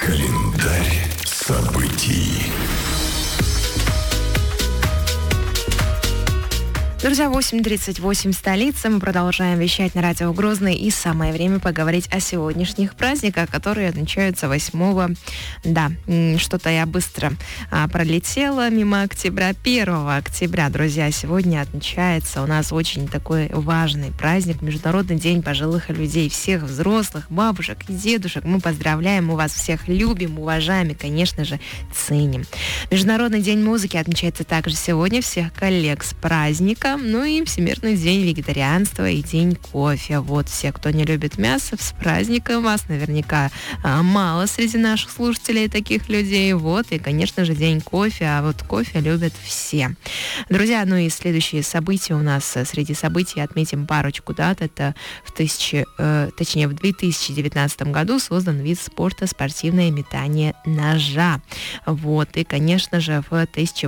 Календарь событий. Друзья, 8:38 столица. Мы продолжаем вещать на радио Грозный. И самое время поговорить о сегодняшних праздниках, которые отмечаются 8-го. Да, что-то я быстро пролетела мимо октября. 1 октября, друзья, сегодня отмечается у нас очень такой важный праздник. Международный день пожилых людей. Всех взрослых, бабушек и дедушек мы поздравляем. Мы вас всех любим, уважаем и, конечно же, ценим. Международный день музыки отмечается также сегодня. Всех коллег с праздником. Ну и Всемирный день вегетарианства и день кофе. Вот, все, кто не любит мясо, с праздником вас наверняка мало среди наших слушателей таких людей. Вот, и, конечно же, день кофе, а вот кофе любят все. Друзья, ну и следующие события у нас, среди событий отметим парочку дат. Это в 2019 году создан вид спорта спортивное метание ножа. Вот, и, конечно же, в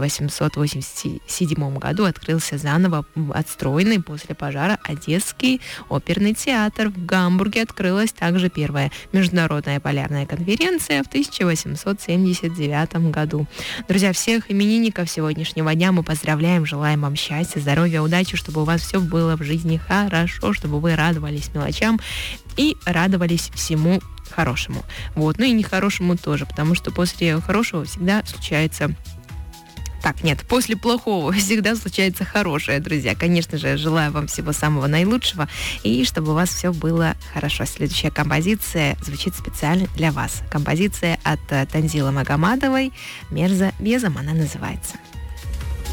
1887 году открылся заново отстроенный после пожара Одесский оперный театр. В Гамбурге открылась также первая международная полярная конференция в 1879 году. Друзья, всех именинников сегодняшнего дня мы поздравляем, желаем вам счастья, здоровья, удачи, чтобы у вас все было в жизни хорошо, чтобы вы радовались мелочам и радовались всему хорошему. Вот, ну и нехорошему тоже, потому что после хорошего всегда случается... Так, нет, после плохого всегда случается хорошее, друзья. Конечно же, желаю вам всего самого наилучшего и чтобы у вас все было хорошо. Следующая композиция звучит специально для вас. Композиция от Танзилы Магомадовой «Мерза безом» она называется.